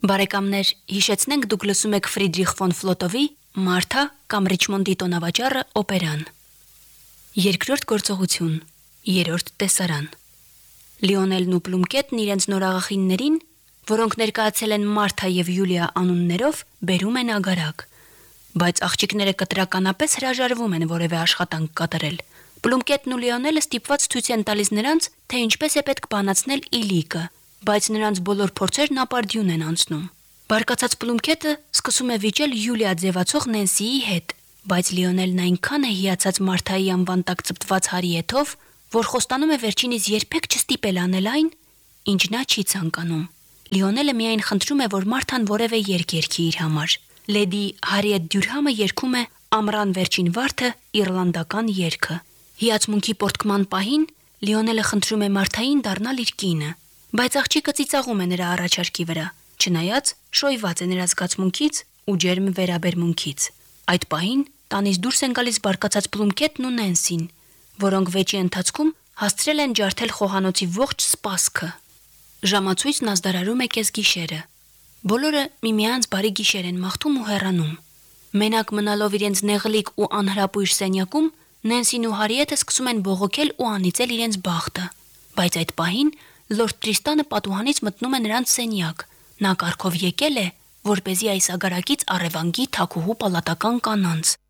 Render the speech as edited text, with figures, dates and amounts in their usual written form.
Բարեկամներ, հիշեցնենք դուք լսում եք Ֆրիդրիխ ֆոն Ֆլոտովի «Մարթա» կամ Ռիչմոնդի տոնավաճառը օպերան։ Երկրորդ գործողություն, երրորդ տեսարան։ Լիոնելն ու Պլումկետն իրենց նորաղախիններին, որոնք ներկայացել են Մարթա եւ Յուլիա անուններով, բերում են ագարակ, բայց աղջիկները կտրականապես հրաժարվում են որևէ աշխատանք կատարել։ Պլումկետն ու Լիոնելը ստիպված ցույց են տալիս նրանց, թե ինչպես է պետք բանացնել իլիկը, բայց նրանց բոլոր փորձերն ապարդյուն են անցնում։ Բարկացած Պլումկետը սկսում է վիճել Յուլիա ձևացող Նենսիի հետ, բայց Լիոնելն այնքան է հիացած Մարթայի անվան տակ ծպտված հարի եթով, որ խոստանում է վերջինիս երբեք չստիպել անել այն, ինչ նա չի ցանկանում։ Լիոնելը միայն խնդրում է, որ Մարթան որևէ երգ երգի իր համար։ Լեդի Հարիետ Դյուրհամը երգում է Ամռան վերջին վարդը իռլանդական երգը։ Հիացմունքի պորտկման պահին Լիոնելը խնդրում է Մարթային դառնալ իր կինը, բայց աղջիկը ծիծաղում է նրա առաջարկի վրա, չնայած շոյված է նրա զգացմունքից ու ջերմ վերաբերմունքից։ Այդ պահին տանից դուրս են գալիս բարկացած Պլումկետն ու Նենսին, որոնք վեճի ընթացքում հասցրել են ջարդել խոհանոցի ողջ սպասքը։ Ժամացույցն ազդարարում է կեսգիշերը։ Բոլորը միմյանց բարի գիշեր են մաղթում ու հեռանում։ Մենակ մնալով իրենց նեղլիկ ու անհրապույր սենյակում, Նենսին ու Հարիետը սկսում են բողոքել ու անիծել իրենց բախտը, բայց այդ պահին Լորդ Տրիստանը պատուհանից մտնում է նրանց սենյակ։ Նա կարգով եկել է, որպեսզի այս ագարակից առևանգի թագուհու պալատական կանանց։